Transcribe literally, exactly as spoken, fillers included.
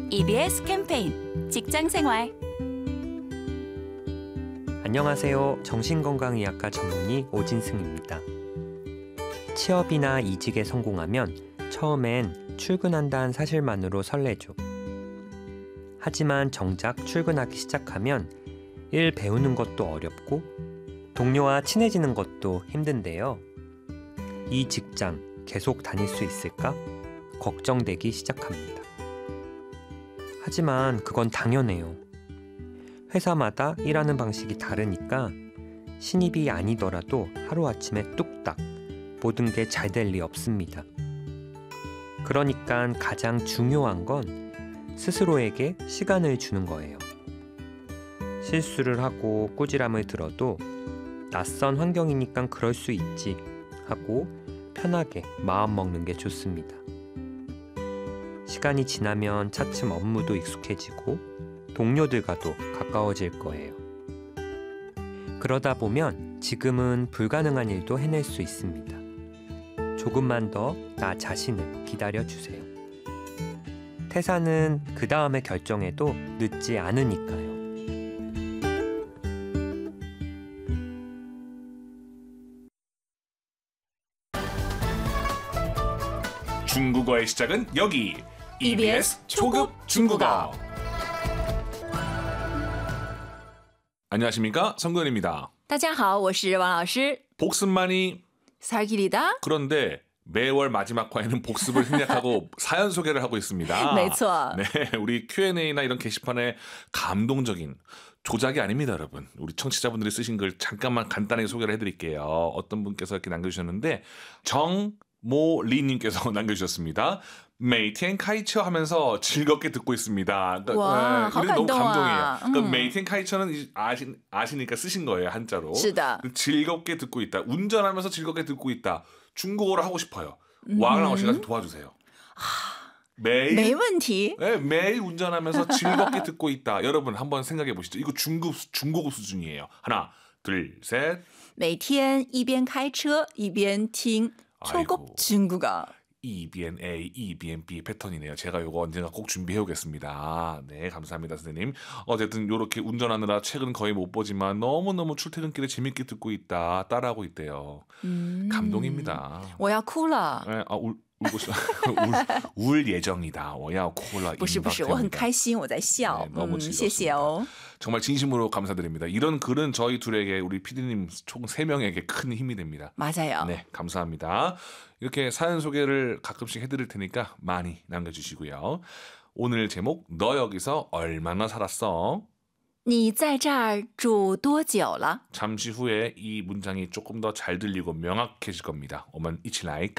이비에스 캠페인 직장생활. 안녕하세요. 정신건강의학과 전문의 오진승입니다. 취업이나 이직에 성공하면 처음엔 출근한다는 사실만으로 설레죠. 하지만 정작 출근하기 시작하면 일 배우는 것도 어렵고 동료와 친해지는 것도 힘든데요. 이 직장 계속 다닐 수 있을까? 걱정되기 시작합니다. 하지만 그건 당연해요. 회사마다 일하는 방식이 다르니까 신입이 아니더라도 하루아침에 뚝딱 모든 게 잘 될 리 없습니다. 그러니까 가장 중요한 건 스스로에게 시간을 주는 거예요. 실수를 하고 꾸지람을 들어도 낯선 환경이니까 그럴 수 있지 하고 편하게 마음 먹는 게 좋습니다. 시간이 지나면 차츰 업무도 익숙해지고 동료들과도 가까워질 거예요. 그러다 보면 지금은 불가능한 일도 해낼 수 있습니다. 조금만 더 나 자신을 기다려주세요. 퇴사는 그 다음에 결정해도 늦지 않으니까요. 중국어의 시작은 여기 이비에스 초급 중국어. 안녕하십니까, 성근입니다. 大家好，我是王老师。 복습만이 살길이다. 그런데 매월 마지막 화에는 복습을 생략하고 사연 소개를 하고 있습니다. 没错。 네, 우리 큐앤에이나 이런 게시판에 감동적인 조작이 아닙니다, 여러분. 우리 청취자분들이 쓰신 글 잠깐만 간단하게 소개를 해드릴게요. 어떤 분께서 이렇게 남겨주셨는데 정모리님께서 남겨주셨습니다. 每天开车 하면서 즐겁게 듣고 있습니다. 그러니까, 와, 네, 이게 너무 감동이에요. 그러니까 음. 每天开车는 아시, 아시니까 쓰신 거예요, 한자로. 是的。 즐겁게 듣고 있다. 운전하면서 즐겁게 듣고 있다. 중국어를 하고 싶어요. 왕라오 씨가 좀 도와주세요. 매일 没问题。 네, 매일 운전하면서 즐겁게 듣고 있다. 여러분 한번 생각해 보시죠. 이거 중급 중국어 수준이에요. 하나, 둘, 셋. 每天一边开车一边听 초급 아이고. 중국어. 이비엔 A, 이비엔 B 패턴이네요. 제가 요거 언젠가 꼭 준비해 오겠습니다. 네, 감사합니다, 선생님. 어쨌든 요렇게 운전하느라 책은 거의 못 보지만 너무너무 출퇴근길에 재밌게 듣고 있다. 따라하고 있대요. 음. 감동입니다. 我要哭了。 네, 아, 울, 울고 싶, 울, 울 예정이다. 我要哭了. 不是不是，我很开心，我在笑。 네, 너무 嗯， 즐겁습니다. 谢谢哦。 정말 진심으로 감사드립니다. 이런 글은 저희 둘에게, 우리 피디님 총 세 명에게 큰 힘이 됩니다. 맞아요. 네, 감사합니다. 이렇게 사연 소개를 가끔씩 해드릴 테니까 많이 남겨주시고요. 오늘 제목, 너 여기서 얼마나 살았어? 你在这儿住多久了？ 잠시 후에 이 문장이 조금 더 잘 들리고 명확해질 겁니다. 我们一起来